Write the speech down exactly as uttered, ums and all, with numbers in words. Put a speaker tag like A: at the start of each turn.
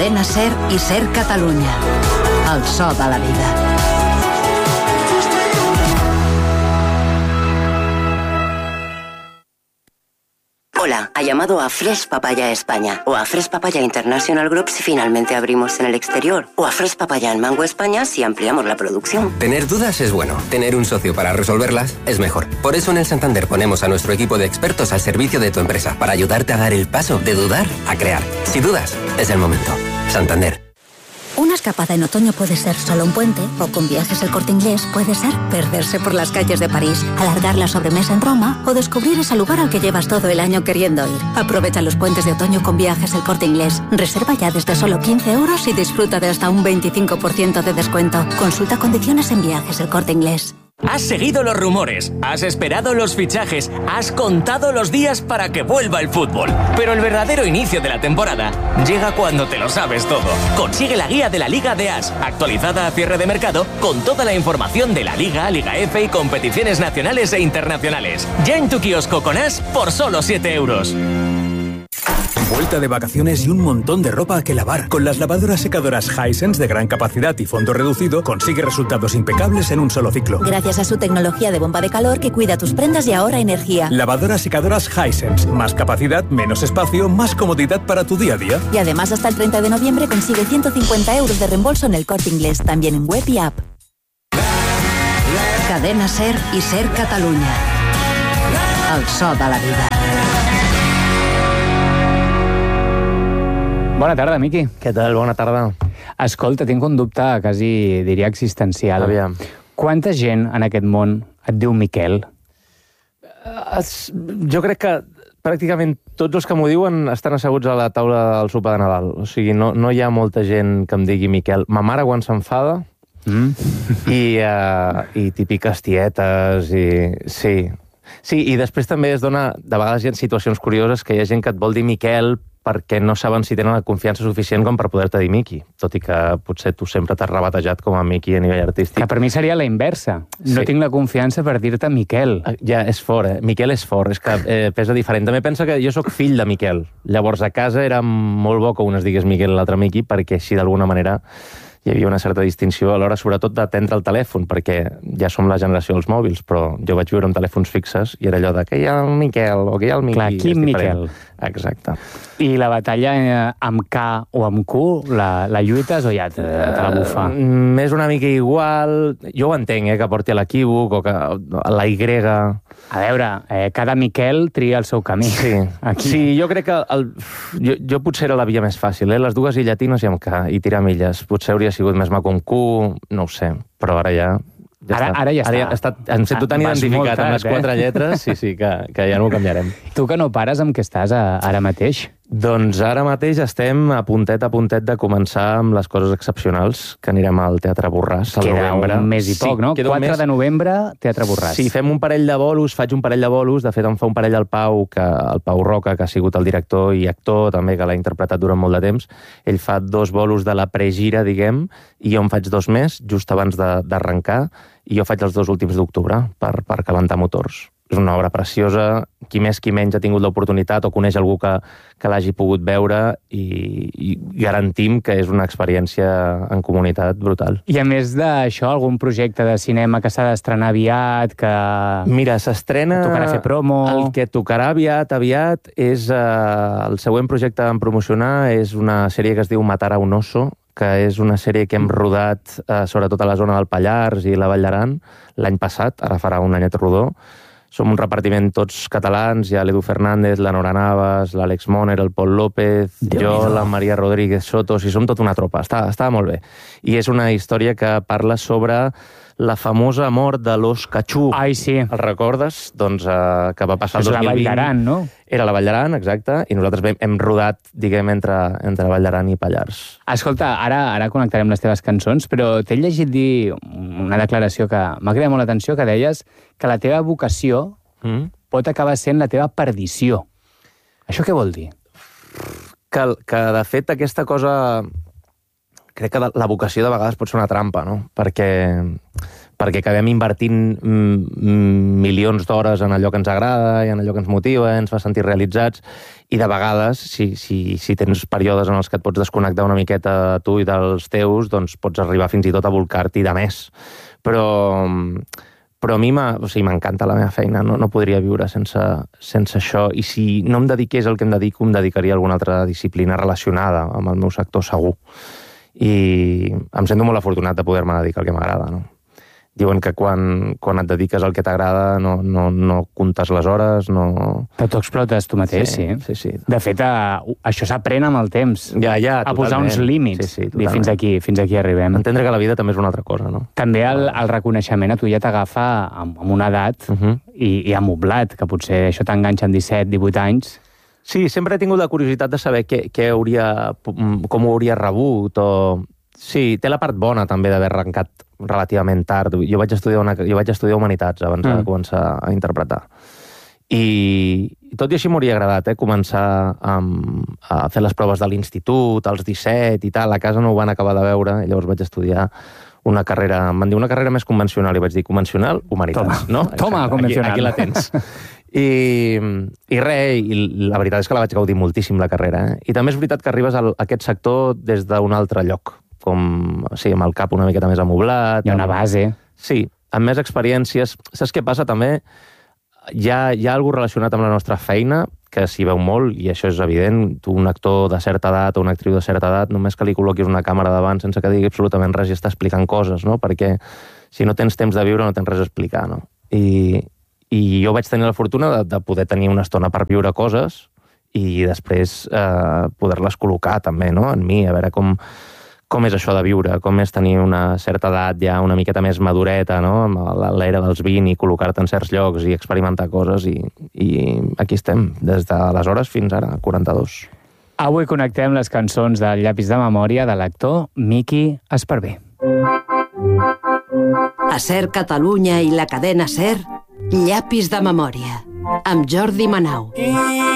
A: Cadena SER i SER Catalunya. El so de la vida.
B: Hola, ha llamado a Fresh Papaya España o a Fresh Papaya International Group si finalmente abrimos en el exterior o a Fresh Papaya en Mango España si ampliamos la producción.
C: Tener dudas es bueno, tener un socio para resolverlas es mejor. Por eso en el Santander ponemos a nuestro equipo de expertos al servicio de tu empresa para ayudarte a dar el paso de dudar a crear. Si dudas, es el momento. Santander.
D: Una escapada en otoño puede ser solo un puente, o con Viajes El Corte Inglés puede ser perderse por las calles de París, alargar la sobremesa en Roma o descubrir ese lugar al que llevas todo el año queriendo ir. Aprovecha los puentes de otoño con Viajes El Corte Inglés. Reserva ya desde solo quince euros y disfruta de hasta un veinticinco por ciento de descuento. Consulta condiciones en Viajes El Corte Inglés.
E: Has seguido los rumores, has esperado los fichajes, has contado los días para que vuelva el fútbol. Pero el verdadero inicio de la temporada llega cuando te lo sabes todo. Consigue la guía de la Liga de As, actualizada a cierre de mercado, con toda la información de la Liga, Liga F y competiciones nacionales e internacionales. Ya en tu kiosco con As por solo siete euros.
F: Vuelta de vacaciones y un montón de ropa que lavar. Con las lavadoras secadoras Hisense de gran capacidad y fondo reducido, consigue resultados impecables en un solo ciclo.
D: Gracias a su tecnología de bomba de calor que cuida tus prendas y ahorra energía.
F: Lavadoras secadoras Hisense. Más capacidad, menos espacio, más comodidad para tu día a día.
D: Y además hasta el treinta de noviembre consigue ciento cincuenta euros de reembolso en El Corte Inglés, también en web y app.
A: Cadena SER i SER Catalunya. El so de la vida.
G: Bona tarda, Miqui.
H: Què tal? Bona tarda.
G: Escolta, tinc un dubte quasi, diria, existencial.
H: Aviam.
G: Quanta gent en aquest món et diu Miquel?
H: Es, jo crec que pràcticament tots els que m'ho diuen estan asseguts a la taula del sopar de Nadal. O sigui, no, no hi ha molta gent que em digui Miquel. Ma mare quan s'enfada mm. i, uh, i típiques tietes i... Sí. Sí, i després també es dona... De vegades hi ha situacions curioses que hi ha gent que et vol dir Miquel perquè no saben si tenen la confiança suficient com per poder-te dir Miqui, tot i que potser tu sempre t'has rebatejat com a Miqui a nivell artístic.
G: Que per mi seria la inversa. No sí. tinc la confiança per dir-te Miquel.
H: Ja, és fort, eh? Miquel és fort, és que eh, pesa diferent. També pensa que jo sóc fill de Miquel. Llavors, a casa era molt bo que un es digués Miquel i l'altre Miqui, perquè així d'alguna manera hi havia una certa distinció a l'hora, sobretot, d'atendre el telèfon, perquè ja som la generació dels mòbils, però jo vaig viure amb telèfons fixes i era allò de que hi ha el Miquel o que hi ha el Miqui.
G: Clar, quin Miquel?
H: Exacte.
G: I la batalla amb K o amb Q, la, la lluites o ja te, te la bufa?
H: Uh, és una mica igual. Jo ho entenc, eh, que porti a l'equívoc o que la Y...
G: A veure, eh, cada Miquel tria el seu camí.
H: Sí,
G: Aquí.
H: sí jo crec que... El, jo, jo potser era la via més fàcil, eh? Les dues i llatines i amb K, i tirar milles. Potser hauria sigut més maco amb Q, no ho sé, però ara ja... Ja
G: ara, ara ja
H: ara
G: està.
H: Ja està. Em sento tan
G: Vas
H: identificat
G: tard,
H: amb les quatre
G: eh?
H: lletres, sí, sí, que, que ja no ho canviarem.
G: Tu que no pares amb què estàs a, ara mateix?
H: Doncs ara mateix estem a puntet a puntet de començar amb les coses excepcionals, que anirem al Teatre Borràs al
G: queda
H: novembre.
G: un mes i poc, sí, no? quatre de novembre, Teatre Borràs.
H: Sí, fem un parell de bolos, faig un parell de bolos, de fet em fa un parell al Pau, que, el Pau Roca, que ha sigut el director i actor, també, que l'ha interpretat durant molt de temps. Ell fa dos bolos de la pregira, diguem, i jo en faig dos més, just abans d'arrencar, i jo faig els dos últims d'octubre per, per calentar motors. És una obra preciosa, qui més qui menys ha tingut l'oportunitat o coneix algú que, que l'hagi pogut veure i, i garantim que és una experiència en comunitat brutal.
G: I a més d'això, algun projecte de cinema que s'ha d'estrenar aviat, que...
H: Mira, s'estrena...
G: Tocarà fer promo...
H: El que tocarà aviat, aviat, és... Uh, el següent projecte en promocionar és una sèrie que es diu Matar a un oso, que és una sèrie que hem rodat eh, sobretot a la zona del Pallars i la Vall d'Aran l'any passat, ara farà un anyet rodó. Som un repartiment tots catalans, hi ha l'Edu Fernández, la Nora Navas, l'Àlex Moner, el Pol López, jo, la Maria Rodríguez Soto, i som tota una tropa, està, està molt bé. I és una història que parla sobre la famosa mort de l'os Cachú.
G: Ai, sí.
H: El recordes? Doncs eh, que va passar el dos mil vint.
G: És la Vall d'Aran, no?
H: Era la Vall d'Aran, exacte, i nosaltres hem, hem rodat, diguem, entre, entre Vall d'Aran i Pallars.
G: Escolta, ara, ara connectarem les teves cançons, però t'he llegit dir una declaració que m'ha cridat molt l'atenció, que deies que la teva vocació mm. pot acabar sent la teva perdició. Això què vol dir?
H: Que, que de fet, aquesta cosa... Crec que la vocació de vegades pot ser una trampa, no? Perquè, perquè acabem invertint mm, milions d'hores en allò que ens agrada i en allò que ens motiva, ens fa sentir realitzats, i de vegades, si, si, si tens períodes en els que et pots desconnectar una miqueta tu i dels teus, doncs pots arribar fins i tot a volcar-t'hi de més. Però, però a mi o sigui, m'encanta la meva feina, no, no podria viure sense, sense això, i si no em dediqués al que em dedico, em dedicaria a alguna altra disciplina relacionada amb el meu sector segur. I em sento molt afortunat de poder-me dedicar al que m'agrada, no? Diuen que quan, quan et dediques al que t'agrada no, no, no comptes les hores, no...
G: Però tu explotes tu mateix, sí.
H: Sí, sí.
G: De fet, a, això s'aprèn amb el temps.
H: Ja, ja,
G: a posar uns límits.
H: Sí, sí,
G: I fins aquí, fins aquí arribem.
H: Entendre que la vida també és una altra cosa, no?
G: També el, el reconeixement a tu ja t'agafa amb, amb una edat uh -huh. i, i amoblat, que potser això t'enganxa amb disset, divuit anys.
H: Sí, sempre he tingut la curiositat de saber què, què hauria, com ho hauria rebut, o... Sí, té la part bona també d'haver arrencat relativament tard. Jo vaig estudiar, una, jo vaig estudiar Humanitats abans mm. de començar a interpretar. I tot i així m'hauria agradat, eh, començar a, a fer les proves de l'institut, als disset i tal. A casa no ho van acabar de veure, i llavors vaig estudiar una carrera, em van dir una carrera més convencional, i vaig dir convencional, Humanitats.
G: Toma,
H: no?
G: Toma convencional.
H: Aquí, aquí la tens. I, i res, i la veritat és que la vaig gaudir moltíssim, la carrera. Eh? I també és veritat que arribes a aquest sector des d'un altre lloc, com, sí, amb el cap una miqueta més amoblat.
G: Hi ha una base.
H: Sí, amb més experiències. Saps què passa també? Hi ha, hi ha alguna relacionat amb la nostra feina, que s'hi veu molt, i això és evident. Tu, un actor de certa edat o una actriu de certa edat, només que li col·loquis una càmera davant sense que digui absolutament res i està explicant coses, no? Perquè si no tens temps de viure no tens res a explicar, no? I, i jo vaig tenir la fortuna de, de poder tenir una estona per viure coses i després eh, poder-les col·locar també, no? En mi, a veure com... com és això de viure, com és tenir una certa edat ja una miqueta més madureta, no? Amb l'era dels vint i col·locar-te en certs llocs i experimentar coses, i, i aquí estem, des d'aleshores fins ara, quaranta-dos.
G: Avui connectem les cançons del Llapis de memòria de l'actor Miqui Esparvé.
A: A Ser Catalunya i la cadena Ser, Llapis de memòria, amb Jordi Manau.